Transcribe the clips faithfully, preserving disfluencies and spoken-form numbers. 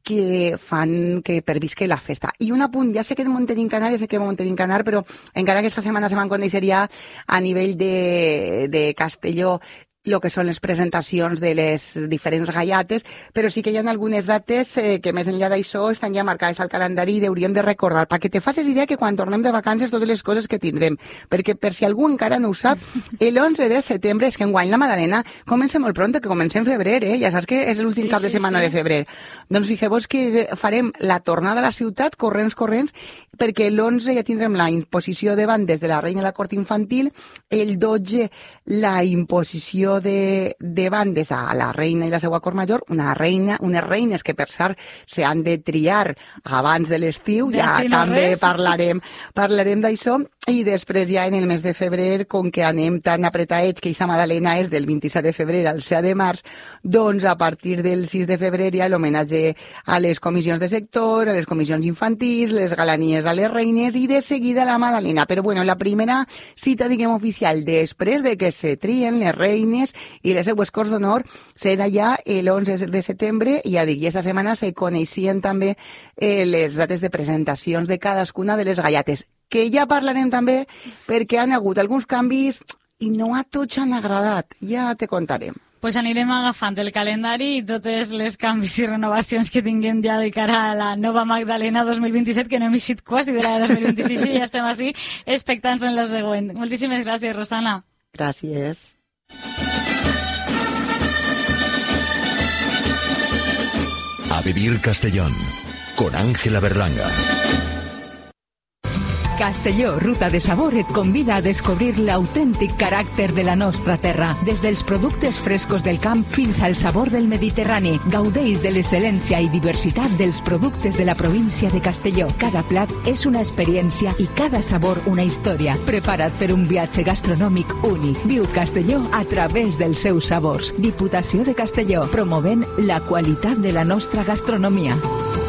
que fan que pervisque la festa. I un apunt, ja sé que de Montellín-Canar, ja sé que de Montellín-Canar, però encara aquesta setmana se me'n coneixeria a nivell de, de Castelló el que són les presentacions de les diferents gallates, però sí que hi ha algunes dates eh, que més enllà d'això estan ja marcades al calendari i hauríem de recordar, perquè te facis idea que quan tornem de vacances totes les coses que tindrem, perquè per si algú encara no ho sap, l'onze de setembre, és que enguany la Madalena comença molt pronto, que comença en febrer, eh? Ja saps que és l'últim sí, cap de sí, setmana sí. de febrer. Doncs fixeu-vos que farem la tornada a la ciutat, corrents, corrents, perquè l'onze ja tindrem la imposició de bandes de la Reina de la Cort Infantil, el dotze la imposició de, de bandes a la Reina i la seva Cort Major, una reina, unes reines que per cert s'han de triar abans de l'estiu, ja si no també res. parlarem, parlarem d'això, i després ja en el mes de febrer, com que anem tan apretadets que aquesta Madalena és del vint-i-set de febrer al set de març, doncs a partir del sis de febrer ja l'homenatge a les comissions de sector, a les comissions infantils, les galanies a les reines i de seguida la Madalena. Però bueno, la primera cita, diguem, oficial després de que se trien les reines i les seues corts d'honor serà ja l'onze de setembre, i ja dic, i aquesta setmana se coneixien també eh, les dates de presentacions de cadascuna de les gallates, que ja parlarem també perquè han hagut alguns canvis i no a tots han agradat, ja te contarem. Pues anirem agafant el calendari i totes les canvis i renovacions que tinguem ja de cara a la nova Magdalena dos mil vint-i-set, que no hem eixit quasi de la de dos mil vint-i-sis i ja estem així expectants en la següent. Moltíssimes gràcies, Rosana. Gràcies. A Vivir Castellón, con Ángela Berlanga. Castelló, Ruta de Sabor, et convida a descobrir l'autèntic caràcter de la nostra terra. Des dels productes frescos del camp fins al sabor del Mediterrani. Gaudeix de l'excel·lència i diversitat dels productes de la província de Castelló. Cada plat és una experiència i cada sabor una història. Prepara't per un viatge gastronòmic únic. Viu Castelló a través dels seus sabors. Diputació de Castelló, promovent la qualitat de la nostra gastronomia.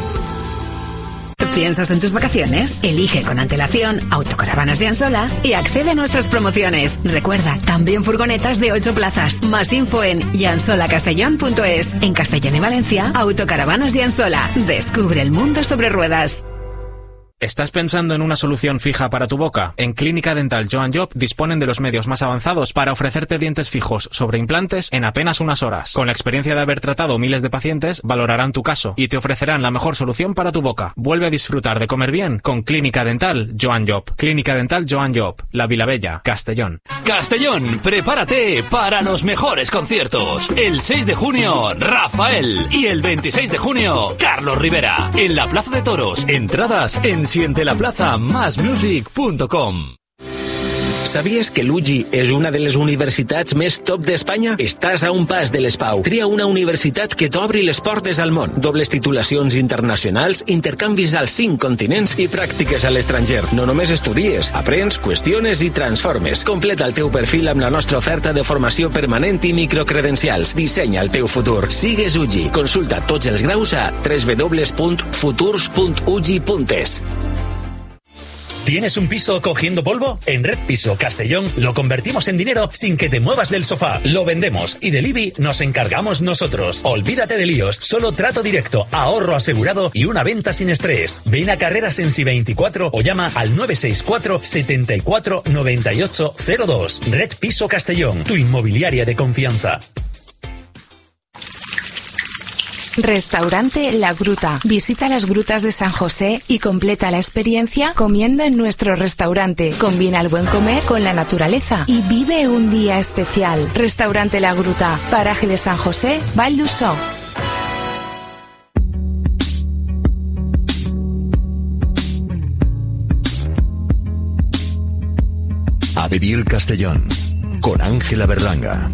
¿Piensas en tus vacaciones? Elige con antelación Autocaravanas de Ansola y accede a nuestras promociones. Recuerda, también furgonetas de ocho plazas. Más info en yansolacastellón punto es. En Castellón y Valencia, Autocaravanas de Ansola. Descubre el mundo sobre ruedas. ¿Estás pensando en una solución fija para tu boca? En Clínica Dental Joan Job disponen de los medios más avanzados para ofrecerte dientes fijos sobre implantes en apenas unas horas. Con la experiencia de haber tratado miles de pacientes, valorarán tu caso y te ofrecerán la mejor solución para tu boca. Vuelve a disfrutar de comer bien con Clínica Dental Joan Job. Clínica Dental Joan Job, La Vilavella, Castellón. Castellón, prepárate para los mejores conciertos. El seis de junio, Rafael. Y el veintiséis de junio, Carlos Rivera. En la Plaza de Toros. Entradas en siente la plaza más music punto com. Sabies que l'U G I és una de les universitats més top d'Espanya? Estàs a un pas de l'ESPAU. Tria una universitat que t'obri les portes al món. Dobles titulacions internacionals, intercanvis als cinc continents i pràctiques a l'estranger. No només estudies, aprens, qüestiones i transformes. Completa el teu perfil amb la nostra oferta de formació permanent i microcredencials. Dissenya el teu futur. Sigues U G I. Consulta tots els graus a w w w punt futurs punt u g i punt es. ¿Tienes un piso cogiendo polvo? En Red Piso Castellón lo convertimos en dinero sin que te muevas del sofá. Lo vendemos y del I B I nos encargamos nosotros. Olvídate de líos, solo trato directo, ahorro asegurado y una venta sin estrés. Ven a Carreras en Si veinticuatro o llama al nueve seis cuatro, setenta y cuatro, noventa y ocho cero dos. Red Piso Castellón, tu inmobiliaria de confianza. Restaurante La Gruta. Visita las grutas de San José y completa la experiencia comiendo en nuestro restaurante. Combina el buen comer con la naturaleza y vive un día especial. Restaurante La Gruta, paraje de San José, Val d'Uixó. A Vivir Castellón, con Ángela Berlanga.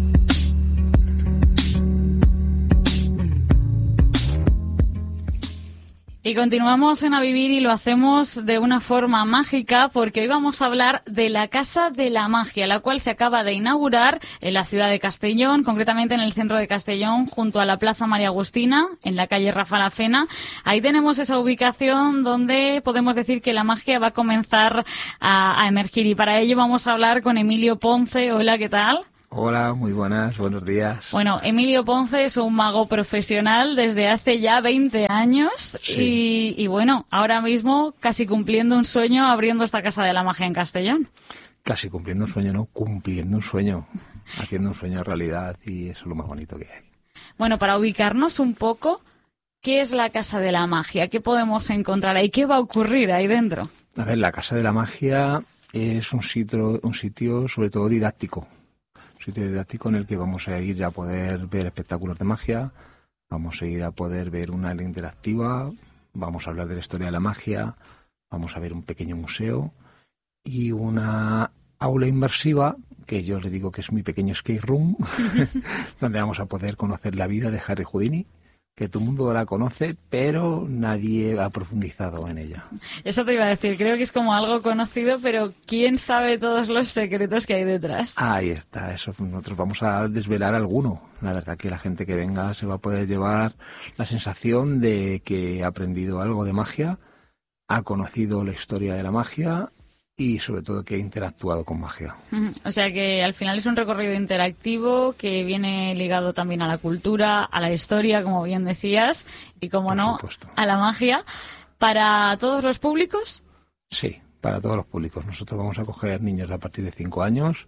Y continuamos en A Vivir y lo hacemos de una forma mágica porque hoy vamos a hablar de la Casa de la Magia, la cual se acaba de inaugurar en la ciudad de Castellón, concretamente en el centro de Castellón, junto a la Plaza María Agustina, en la calle Rafa Lafena. Ahí tenemos esa ubicación donde podemos decir que la magia va a comenzar a, a emergir y para ello vamos a hablar con Emilio Ponce. Hola, ¿qué tal? Hola, muy buenas, buenos días. Bueno, Emilio Ponce es un mago profesional desde hace ya veinte años sí. y, y bueno, ahora mismo casi cumpliendo un sueño abriendo esta Casa de la Magia en Castellón. Casi cumpliendo un sueño, no, cumpliendo un sueño, haciendo un sueño realidad y eso es lo más bonito que hay. Bueno, para ubicarnos un poco, ¿qué es la Casa de la Magia? ¿Qué podemos encontrar ahí? ¿Qué va a ocurrir ahí dentro? A ver, la Casa de la Magia es un sitio, un sitio sobre todo didáctico. Un sitio didáctico en el que vamos a ir a poder ver espectáculos de magia, vamos a ir a poder ver una área interactiva, vamos a hablar de la historia de la magia, vamos a ver un pequeño museo y una aula inmersiva, que yo le digo que es mi pequeño skate room, donde vamos a poder conocer la vida de Harry Houdini, que todo el mundo la conoce, pero nadie ha profundizado en ella. Eso te iba a decir, creo que es como algo conocido, pero ¿quién sabe todos los secretos que hay detrás? Ahí está, eso nosotros vamos a desvelar alguno. La verdad que la gente que venga se va a poder llevar la sensación de que ha aprendido algo de magia, ha conocido la historia de la magia y sobre todo que ha interactuado con magia. Uh-huh. O sea que al final es un recorrido interactivo que viene ligado también a la cultura, a la historia, como bien decías, y como no, supuesto. A la magia. ¿Para todos los públicos? Sí, para todos los públicos. Nosotros vamos a coger niños a partir de cinco años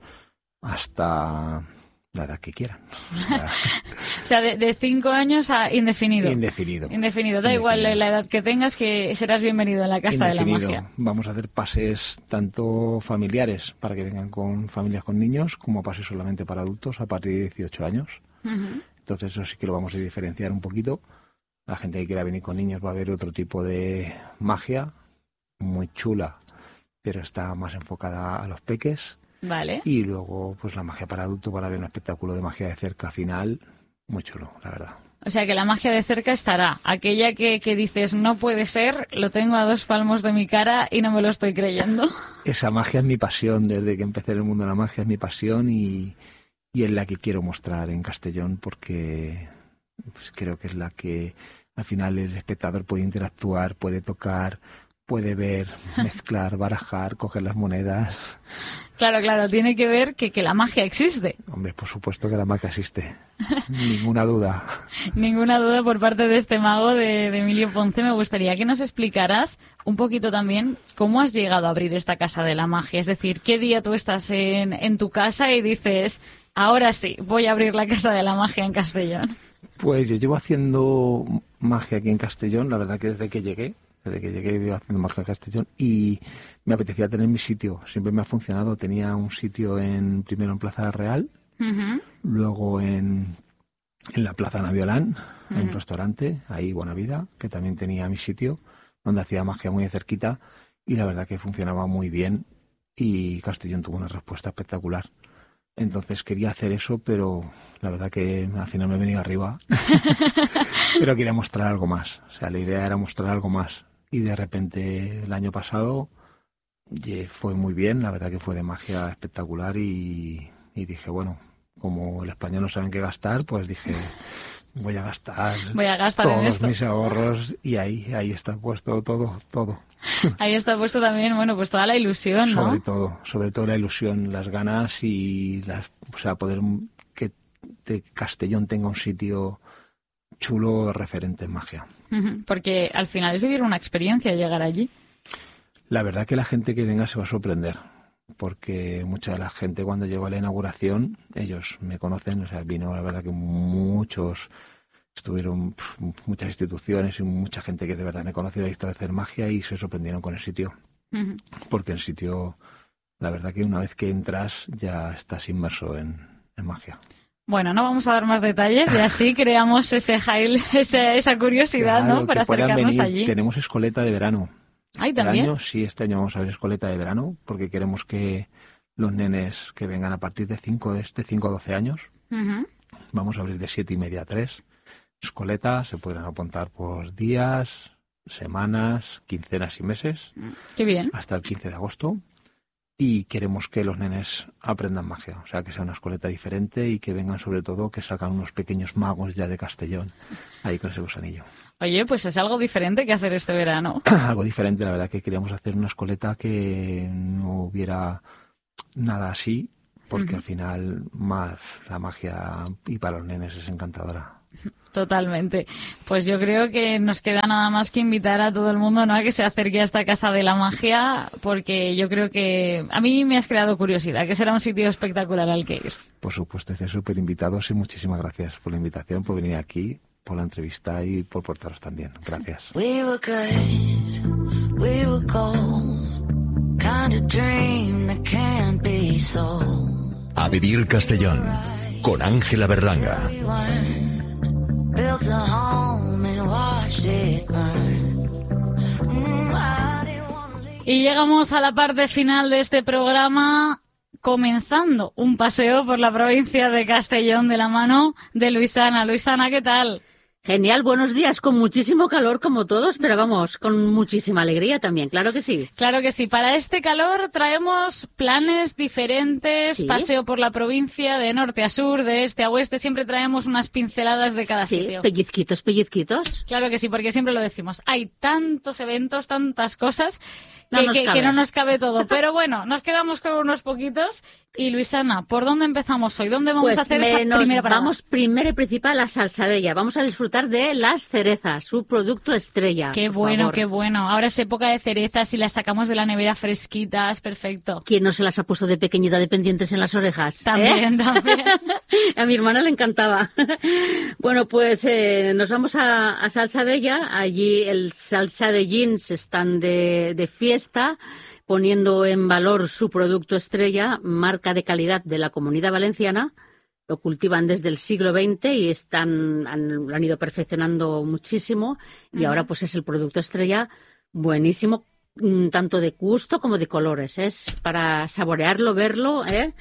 hasta la edad que quieran. O sea, o sea de, de cinco años a indefinido. Indefinido. Indefinido. Da Indefinido. Igual la edad que tengas, que serás bienvenido en la Casa Indefinido. de la Magia. Vamos a hacer pases tanto familiares para que vengan con familias con niños, como pases solamente para adultos a partir de dieciocho años. Uh-huh. Entonces eso sí que lo vamos a diferenciar un poquito. La gente que quiera venir con niños va a ver otro tipo de magia, muy chula, pero está más enfocada a los peques. Vale. Y luego, pues la magia para adultos, para ver un espectáculo de magia de cerca final, muy chulo, la verdad. O sea que la magia de cerca estará. Aquella que, que dices, no puede ser, lo tengo a dos palmos de mi cara y no me lo estoy creyendo. Esa magia es mi pasión, desde que empecé en el mundo de la magia es mi pasión y, y es la que quiero mostrar en Castellón porque pues, creo que es la que al final el espectador puede interactuar, puede tocar, puede ver, mezclar, barajar, coger las monedas. Claro, claro, tiene que ver que, que la magia existe. Hombre, por supuesto que la magia existe. Ninguna duda. Ninguna duda por parte de este mago de, de Emilio Ponce. Me gustaría que nos explicaras un poquito también cómo has llegado a abrir esta Casa de la Magia. Es decir, ¿qué día tú estás en, en tu casa y dices, ahora sí, voy a abrir la Casa de la Magia en Castellón? Pues yo llevo haciendo magia aquí en Castellón, la verdad que desde que llegué. Desde que llegué vivo haciendo magia en Castellón y me apetecía tener mi sitio. Siempre me ha funcionado. Tenía un sitio en primero en Plaza Real, uh-huh. luego en, en la Plaza Naviolán, uh-huh. en un restaurante, ahí Buena Vida, que también tenía mi sitio, donde hacía magia muy de cerquita y la verdad que funcionaba muy bien y Castellón tuvo una respuesta espectacular. Entonces quería hacer eso, pero la verdad que al final me he venido arriba. Pero quería mostrar algo más. O sea, la idea era mostrar algo más. Y de repente el año pasado fue muy bien, la verdad que fue de magia espectacular y, y dije, bueno, como el español no saben qué gastar, pues dije, voy a gastar, voy a gastar todos en esto. mis ahorros y ahí, ahí está puesto todo, todo. Ahí está puesto también, bueno, pues toda la ilusión, ¿no? Sobre todo, sobre todo la ilusión, las ganas y las, o sea, poder que de Castellón tenga un sitio chulo referente en magia. Uh-huh, porque al final es vivir una experiencia llegar allí. La verdad que la gente que venga se va a sorprender, porque mucha de la gente cuando llegó a la inauguración, ellos me conocen, o sea, vino la verdad que muchos, estuvieron pf, muchas instituciones y mucha gente que de verdad me conoció y ha visto hacer magia y se sorprendieron con el sitio. Uh-huh. Porque el sitio, la verdad que una vez que entras ya estás inmerso en, en magia. Bueno, no vamos a dar más detalles y así creamos ese high, ese, esa curiosidad, claro, ¿no? Para acercarnos venir. allí. Tenemos escoleta de verano. ¿Ay, también? Año, sí, este año vamos a ver escoleta de verano porque queremos que los nenes que vengan a partir de cinco de cinco a doce años, uh-huh. vamos a abrir de siete y media a tres. Escoleta, se pueden apuntar por días, semanas, quincenas y meses. Qué bien. Hasta el quince de agosto. Y queremos que los nenes aprendan magia, o sea, que sea una escoleta diferente y que vengan sobre todo, que sacan unos pequeños magos ya de Castellón, ahí con ese gusanillo. Oye, pues es algo diferente que hacer este verano. Algo diferente, la verdad que queríamos hacer una escoleta que no hubiera nada así porque Uh-huh. al final más la magia y para los nenes es encantadora. Totalmente. Pues yo creo que nos queda nada más que invitar a todo el mundo, ¿no?, a que se acerque a esta Casa de la Magia, porque yo creo que a mí me has creado curiosidad, que será un sitio espectacular al que ir. Por supuesto, estáis súper invitados y muchísimas gracias por la invitación, por venir aquí, por la entrevista y por portaros también. Gracias. We were good, we were gold, kind of dream that can't be sold. A Vivir Castellón, con Ángela Berlanga. We weren't built a home and watched it burn. Mm, I didn't wanna leave. Y llegamos a la parte final de este programa, comenzando un paseo por la provincia de Castellón de la mano de Luisana. Luisana, ¿qué tal? Genial, buenos días, con muchísimo calor como todos, pero vamos, con muchísima alegría también, claro que sí. Claro que sí, para este calor traemos planes diferentes, ¿Sí? Paseo por la provincia de norte a sur, de este a oeste, siempre traemos unas pinceladas de cada Sí, sitio. pellizquitos, pellizquitos. Claro que sí, porque siempre lo decimos, hay tantos eventos, tantas cosas, No que, nos que- cabe. que no nos cabe todo, pero bueno, nos quedamos con unos poquitos. Y Luisana, ¿por dónde empezamos hoy? ¿Dónde vamos Pues a hacer me- esa nos primera parada? vamos primero y principal a Salsadella. Vamos a disfrutar de las cerezas, su producto estrella. Qué por bueno, favor. qué bueno. Ahora es época de cerezas y las sacamos de la nevera fresquitas, perfecto. ¿Quién no se las ha puesto de pequeñita de pendientes en las orejas? También, ¿Eh? también. A mi hermana le encantaba. Bueno, pues eh, nos vamos a, a Salsadella. Allí el Salsa de Jeans están de, de fiesta, poniendo en valor su producto estrella, marca de calidad de la Comunidad Valenciana. Lo cultivan desde el siglo veinte y están han, lo han ido perfeccionando muchísimo. Y Ujú. ahora pues es el producto estrella buenísimo, mm, tanto de gusto como de colores. Es para saborearlo, verlo, ¿eh?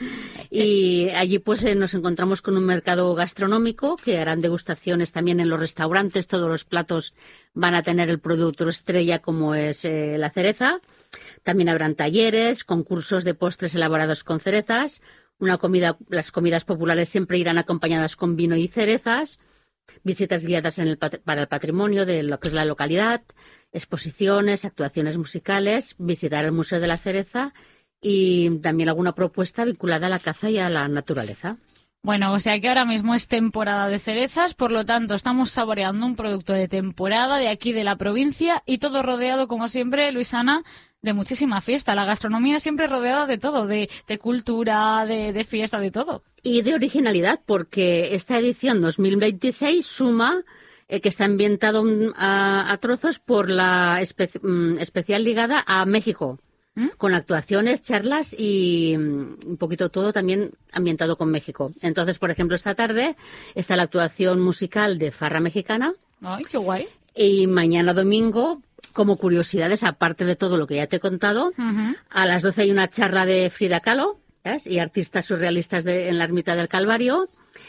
Y allí pues eh, nos encontramos con un mercado gastronómico que harán degustaciones también en los restaurantes. Todos los platos van a tener el producto estrella, como es eh, la cereza. También habrán talleres, concursos de postres elaborados con cerezas. Una comida, las comidas populares siempre irán acompañadas con vino y cerezas. Visitas guiadas en el pat- para el patrimonio de lo que es la localidad. Exposiciones, actuaciones musicales. Visitar el Museo de la Cereza. Y también alguna propuesta vinculada a la caza y a la naturaleza. Bueno, o sea que ahora mismo es temporada de cerezas, por lo tanto estamos saboreando un producto de temporada de aquí de la provincia y todo rodeado, como siempre, Luisana, de muchísima fiesta. La gastronomía siempre rodeada de todo, de, de cultura, de, de fiesta, de todo. Y de originalidad, porque esta edición dos mil veintiséis suma eh, que está ambientado mm, a, a trozos por la espe- mm, especial ligada a México, ¿Mm? con actuaciones, charlas y mm, un poquito todo también ambientado con México. Entonces, por ejemplo, esta tarde está la actuación musical de Farra Mexicana. Ay, qué guay. Y mañana domingo, como curiosidades, aparte de todo lo que ya te he contado, Ujú. a las doce hay una charla de Frida Kahlo, ¿ves? Y artistas surrealistas de, en la Ermita del Calvario.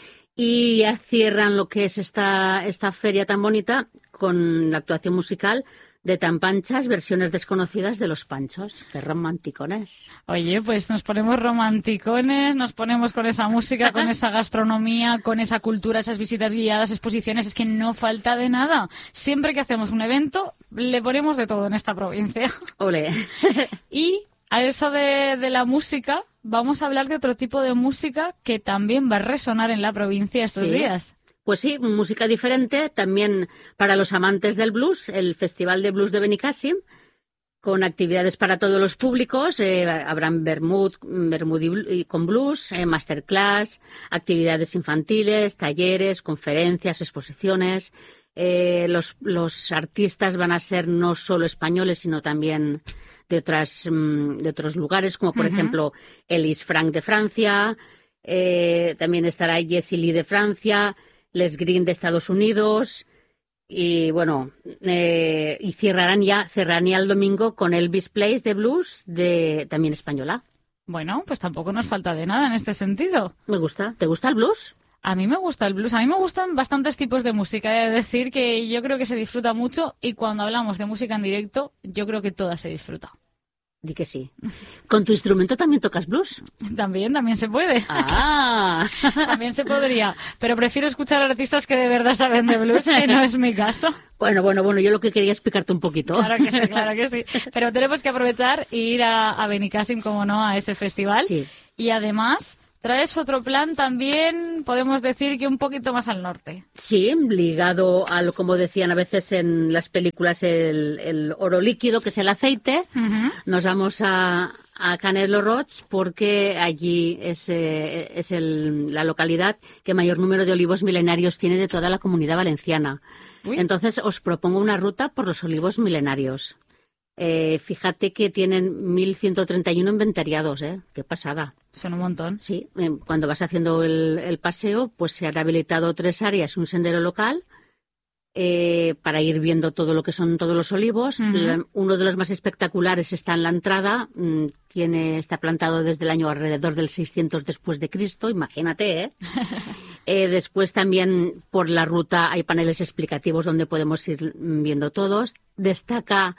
Y ya cierran lo que es esta, esta feria tan bonita con la actuación musical de Tan Panchas, versiones desconocidas de Los Panchos. ¡Qué romanticones! Oye, pues nos ponemos romanticones, nos ponemos con esa música, con esa gastronomía, con esa cultura, esas visitas guiadas, exposiciones, es que no falta de nada. Siempre que hacemos un evento, le ponemos de todo en esta provincia. ¡Ole! Y a eso de, de la música, vamos a hablar de otro tipo de música que también va a resonar en la provincia estos Sí. días. Pues sí, música diferente también para los amantes del blues, el Festival de Blues de Benicàssim, con actividades para todos los públicos. Eh, habrán vermut, vermut y blu- y con blues, eh, masterclass, actividades infantiles, talleres, conferencias, exposiciones. Eh, los, los artistas van a ser no solo españoles, sino también de otras mm, de otros lugares, como por Ujú. ejemplo Ellis Frank de Francia. Eh, también estará Jessie Lee de Francia, Les Green de Estados Unidos. Y bueno, eh, y cerrarán ya, cerrarán ya el domingo con Elvis Place de blues, de también española. Bueno, pues tampoco nos falta de nada en este sentido. Me gusta. ¿Te gusta el blues? A mí me gusta el blues, a mí me gustan bastantes tipos de música, he de decir que yo creo que se disfruta mucho y cuando hablamos de música en directo, yo creo que toda se disfruta. Di que sí. ¿Con tu instrumento también tocas blues? También, también se puede. Ah. También se podría, pero prefiero escuchar a artistas que de verdad saben de blues, que no es mi caso. Bueno, bueno, bueno, yo lo que quería explicarte un poquito. Claro que sí, claro que sí. Pero tenemos que aprovechar e ir a, a Benicàssim, como no, a ese festival. Sí. Y además, traes otro plan también, podemos decir que un poquito más al norte. Sí, ligado a lo, como decían a veces en las películas, el, el oro líquido, que es el aceite. Uh-huh. Nos vamos a, a Canet lo Roig porque allí es, eh, es el, la localidad que mayor número de olivos milenarios tiene de toda la Comunidad Valenciana. Uy. Entonces os propongo una ruta por los olivos milenarios. Eh, fíjate que tienen mil ciento treinta y uno inventariados, ¿eh? Qué pasada. Son un montón. Sí, eh, cuando vas haciendo el, el paseo, pues se han habilitado tres áreas, un sendero local, eh, para ir viendo todo lo que son todos los olivos. Uh-huh. La, uno de los más espectaculares está en la entrada, mmm, tiene, está plantado desde el año alrededor del seiscientos después de Cristo, imagínate, ¿eh? eh después también por la ruta hay paneles explicativos donde podemos ir viendo todos. Destaca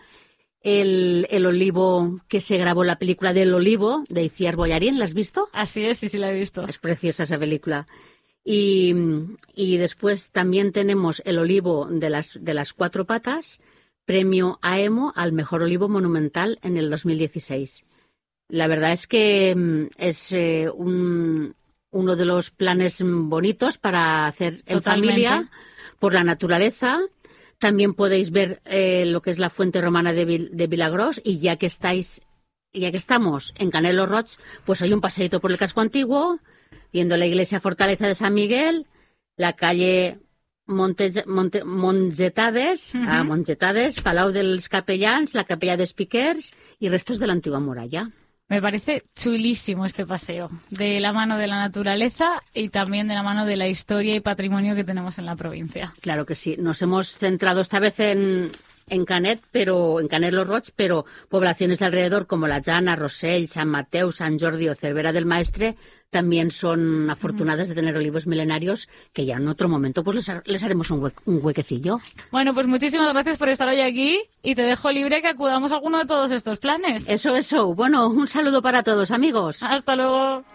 El, el olivo que se grabó, la película del olivo de Iciar Bollarín. ¿La has visto? Así es, sí, sí la he visto. Es preciosa esa película. Y, y después también tenemos el olivo de las, de las cuatro patas, premio A E M O al mejor olivo monumental en el dos mil dieciséis. La verdad es que es eh, un, uno de los planes bonitos para hacer en Totalmente. Familia, por la naturaleza. También podéis ver eh, lo que es la fuente romana de, Vil- de Vilagrós, y ya que estáis, ya que estamos en Canet lo Roig, pues hay un paseíto por el casco antiguo, viendo la iglesia fortaleza de San Miguel, la calle Monte, Monte, Mongetades, uh-huh. ah, Mongetades, Palau dels Capellans, la capella de Piquers y restos de la antigua muralla. Me parece chulísimo este paseo, de la mano de la naturaleza y también de la mano de la historia y patrimonio que tenemos en la provincia. Claro que sí. Nos hemos centrado esta vez en, en Canet, pero en Canet lo Roig, pero poblaciones de alrededor como La Llana, Rossell, San Mateu, San Jordi o Cervera del Maestre también son afortunadas de tener olivos milenarios, que ya en otro momento pues les, les haremos un, hue- un huequecillo. Bueno, pues muchísimas gracias por estar hoy aquí y te dejo libre que acudamos a alguno de todos estos planes. Eso, eso. Bueno, un saludo para todos, amigos. Hasta luego.